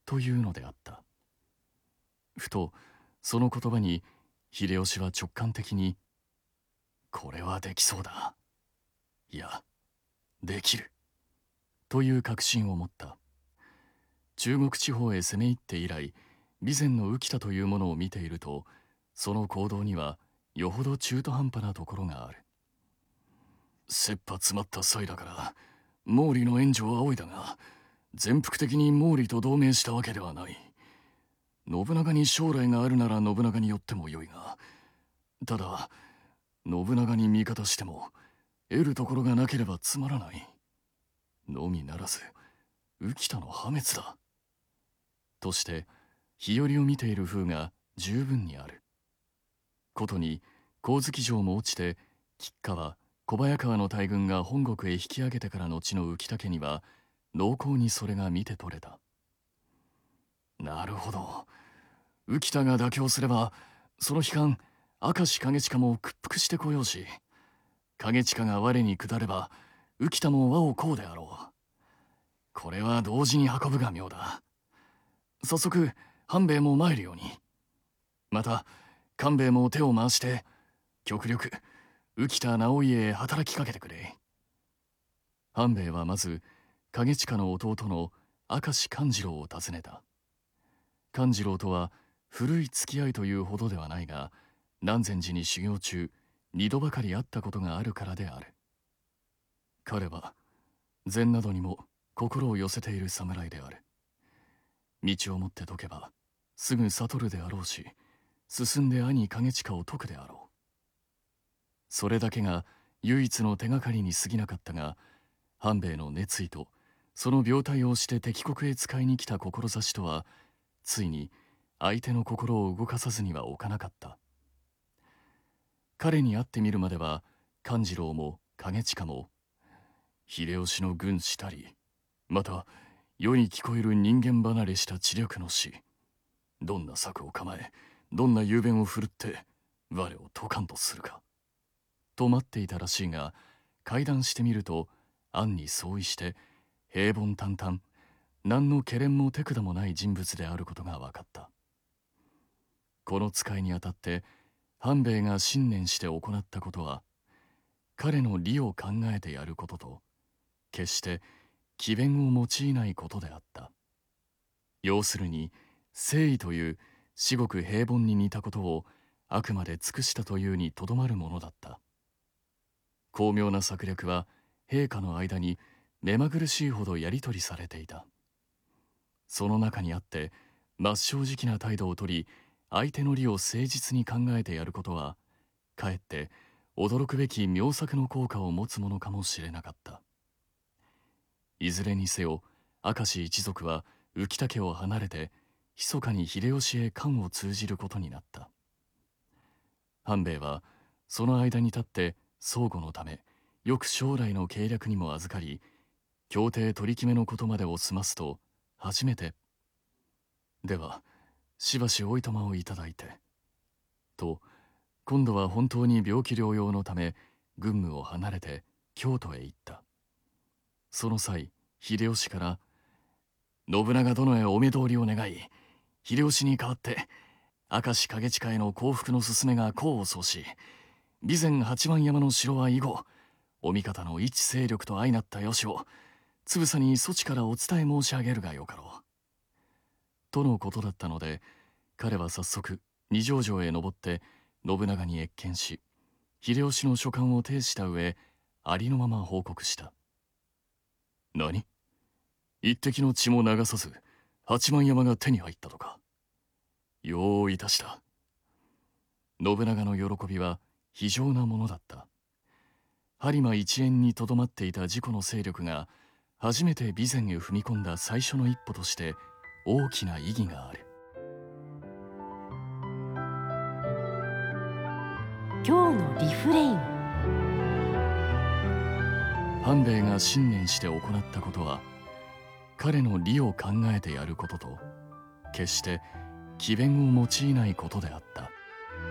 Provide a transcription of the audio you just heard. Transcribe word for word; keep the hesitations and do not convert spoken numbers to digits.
というのであった。ふとその言葉に秀吉は直感的に、これはできそうだ、いやできるという確信を持った。中国地方へ攻め入って以来、備前の浮田というものを見ていると、その行動にはよほど中途半端なところがある。切羽詰まった際だから毛利の援助を仰いだが、全幅的に毛利と同盟したわけではない。信長に将来があるなら信長によってもよいが、ただ信長に味方しても得るところがなければつまらない。のみならず浮田の破滅だ。として日和を見ている風が十分にある。ことに光月城も落ちて、吉川小早川の大軍が本国へ引き上げてからの後の浮田家には濃厚にそれが見て取れた。なるほど、浮田が妥協すればその批判明石景親も屈服してこようし、景親が我に下れば浮田も和をこうであろう。これは同時に運ぶが妙だ。早速半兵衛も参るように。また官兵衛も手を回して極力浮田直家へ働きかけてくれ。半兵衛はまず景親の弟の明石勘次郎を訪ねた。勘次郎とは古い付き合いというほどではないが、南禅寺に修行中二度ばかり会ったことがあるからである。彼は禅などにも心を寄せている侍である。道をもって解けばすぐ悟るであろうし、進んで兄景親を解くであろう。それだけが唯一の手がかりに過ぎなかったが、半兵衛の熱意とその病態をして敵国へ使いに来た志とは、ついに相手の心を動かさずには置かなかった。彼に会ってみるまでは勘次郎も景親も秀吉の軍師たり、また世に聞こえる人間離れした知力の師、どんな策を構えどんな雄弁を振るって我を解かんとするかと待っていたらしいが、会談してみると暗に相違して平凡淡々、何のけれんも手札もない人物であることが分かった。この使いにあたって半兵衛が信念して行ったことは、彼の利を考えてやることと、決して詭弁を用いないことであった。要するに誠意という至極平凡に似たことをあくまで尽くしたというにとどまるものだった。巧妙な策略は陛下の間に目まぐるしいほどやり取りされていた。その中にあって真っ正直な態度をとり、相手の利を誠実に考えてやることは、かえって驚くべき妙策の効果を持つものかもしれなかった。いずれにせよ明石一族は浮田家を離れて密かに秀吉へ官を通じることになった。半兵衛はその間に立って相互のため、よく将来の計略にも預かり、協定取り決めのことまでを済ますと初めて「ではしばしお暇をいただいて」と、今度は本当に病気療養のため軍務を離れて京都へ行った。その際秀吉から「信長殿へお目通りを願い、秀吉に代わって明石景親への降伏の勧めが功を奏し、備前八幡山の城は以後お味方の一勢力と相なった由をつぶさにそちからお伝え申し上げるがよかろう」とのことだったので、彼は早速二条城へ登って信長に謁見し、秀吉の書簡を呈した上、ありのまま報告した。何？一滴の血も流さず八幡山が手に入ったとか。よういたした。信長の喜びは非常なものだった。播磨一円にとどまっていた自己の勢力が初めて備前へ踏み込んだ最初の一歩として大きな意義がある。 今日のリフレイン。 半兵衛が信念して行ったことは、彼の利を考えてやることと、決して詭弁を用いないことであった。